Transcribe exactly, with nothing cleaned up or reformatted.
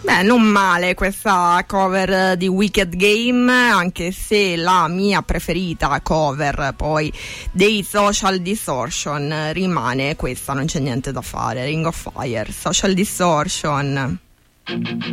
Beh, non male questa cover di Wicked Game, anche se la mia preferita cover poi dei Social Distortion rimane questa, non c'è niente da fare. Ring of Fire, Social Distortion.